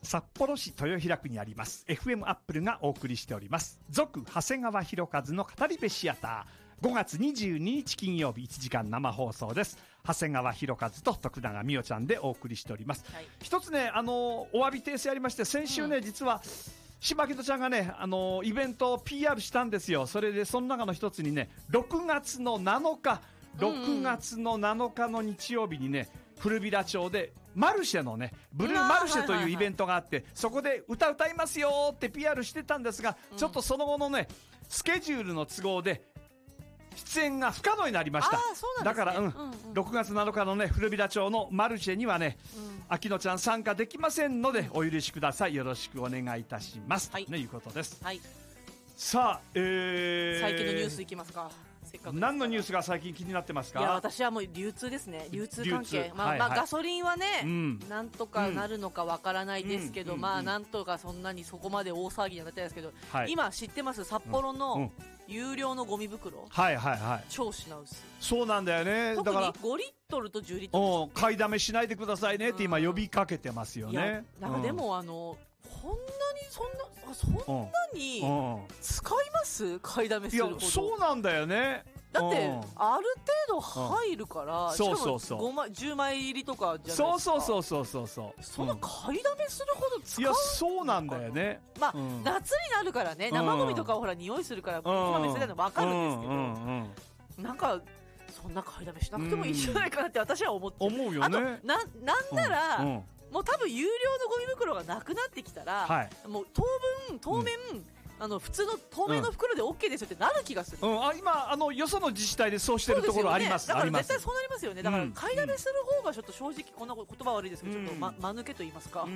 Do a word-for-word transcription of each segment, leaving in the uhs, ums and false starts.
札幌市豊平区にあります エフエム アップルがお送りしております続長谷川博一の語り部シアター、ごがつにじゅうににち金曜日いちじかん生放送です。長谷川博一と徳永美代ちゃんでお送りしております、はい、一つね、あのお詫び訂正ありまして、先週ね、うん、実は柴木戸ちゃんがね、あのイベントを ピーアール したんですよ。それでその中の一つにね、ろくがつのなのかろくがつのなのかの日曜日にね、古平町でマルシェのね、ブルーマルシェというイベントがあって、そこで歌歌いますよって ピーアール してたんですが、ちょっとその後のねスケジュールの都合で出演が不可能になりました。だから、うんうんうん、ろくがつなのかのね、古平町のマルシェにはね、うん、秋野ちゃん参加できませんのでお許しください。よろしくお願いいたします、はい、ということです、はい、さあ、えー、 最近のニュースいきますか。せっかく何のニュースが最近気になってますか？ いや、私はもう流通ですね。流通関係、まあ、はいはい、まあガソリンはね、うん、なんとかなるのかわからないですけど、うん、まあなんとかそんなにそこまで大騒ぎにはなってないですけど、はい、今知ってます？札幌の有料のゴミ袋、うん、はいはいはい、超品薄。 そうなんだよね。 特にごリットルとじゅうリットル、 買いだめしないでくださいねって今呼びかけてますよね。 いや、なんかでも、うん、あのこんなにそんなそんなに使います？うん、買いだめするほど。いや、 そうなんだよね。 だって、うん、ある程度入るから、うん、 そうそうそう、 しかもごまいじゅうまい入りとかじゃないですか。 そうそうそうそうそうそう、 そんな買いだめするほど使うのかな。いや、 そうなんだよね。 まあ、うん、夏になるからね、生ゴミとかはほら匂いするからこまめに捨てるの分かるんですけど、うんうんうん、なんかそんな買いだめしなくてもいいんじゃないかなって私は思ってる。 思うよね。 あと な, なんなら、うんうん、もう多分有料のゴミ袋がなくなってきたら、はい、もう当分当面、うん、あの普通の透明の袋で オーケー ですよってなる気がする、うん、 あ今あのよその自治体でそうしてるところあります。 だから絶対そうなりますよね。だから買いだめする方がちょっと正直こんな言葉悪いですけど、うん、ちょっと、ま、間抜けと言いますか、うん、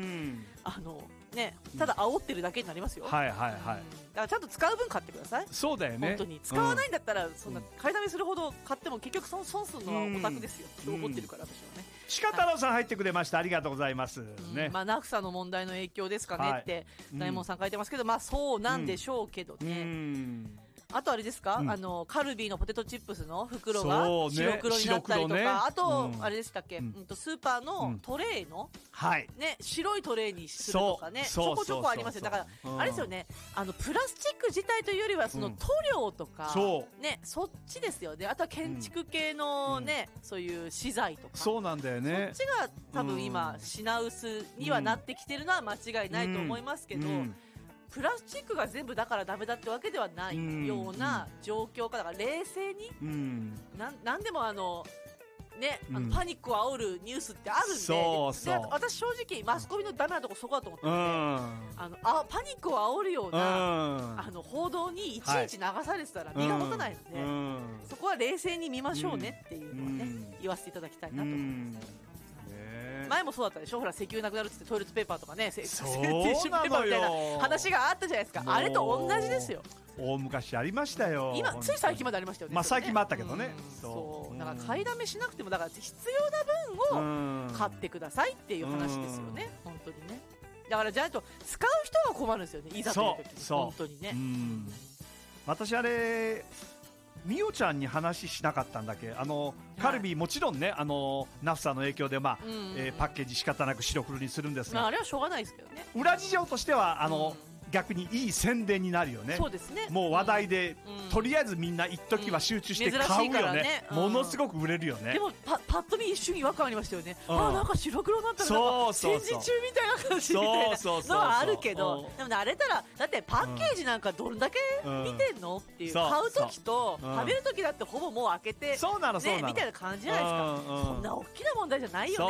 あのね、ただ煽ってるだけになりますよ、うん、はいはいはい、うん、だからちゃんと使う分買ってください。 そうだよね。 本当に使わないんだったら、うん、そんな買いだめするほど買っても結局損損するのはオタクですよ、うん、怒ってるから私はね。 鹿太郎さん入ってくれました、はい、ありがとうございます、ね。 うん、まあ、ナフサの問題の影響ですかねって、はい、大門さん書いてますけど、まあそうなんでしょうけどね、うん、あとあれですか、うん、あのカルビーのポテトチップスの袋が白黒になったりとか、ね、あと、うん、あれでしたっけ、うん、スーパーのトレイの、うんね、白いトレイにするとかね、ちょこちょこありますよ。だから、うん、あれですよね、あのプラスチック自体というよりはその塗料とか、うん、ね、そっちですよね。あとは建築系のね、うん、そういう資材とか、そうなんだよね。そっちが多分今、うん、品薄にはなってきてるのは間違いないと思いますけど、うんうん、プラスチックが全部だからダメだってわけではないような状況か。だから冷静に、うん、な, なんでもあのね、あのパニックを煽るニュースってあるんで、そうそう、で私正直マスコミのダメなとこそこだと思ってるんで、うん、あのあパニックを煽るような、うん、あの報道にいちいち流されてたら身が持たないので、うん、そこは冷静に見ましょうねっていうのはね、うん、言わせていただきたいなと思います、うん、前もそうだったでしょ。ほら石油なくなるってトイレットペーパーとかね、ティッシュペーパーみたいな話があったじゃないですか。あれと同じですよ。 大昔ありましたよ。 今つい最近までありましたよね。 まあ最近もあったけどね、 うん、そうだから買いだめしなくても、だから必要な分を買ってくださいっていう話ですよね、本当にね。だからじゃないと使う人は困るんですよね、いざという時に。本当にね。うん、私あれみおちゃんに話しなかったんだっけ、あのカルビーもちろんね、あのナフサの影響で、まあうんうん、えー、パッケージ仕方なく白黒にするんですが、まあ、あれはしょうがないですけどね。 裏事情としてはあの、うん、逆にいい宣伝になるよね。 そうですね。 もう話題で、うん、とりあえずみんな一時は集中して買うよね、うん、ものすごく売れるよね。 でも パ, パッと見一瞬違和感ありましたよね、うん、あなんか白黒になったらなんか戦時中みたいな感じみたいなのはあるけど、でも慣れたらだってパッケージなんかどれだけ見てんのっていう、買う時と食べる時だってほぼもう開けて、そうなのそうなの、ね、みたいな感じじゃないですか、うんうん、そんな大きな問題じゃないよ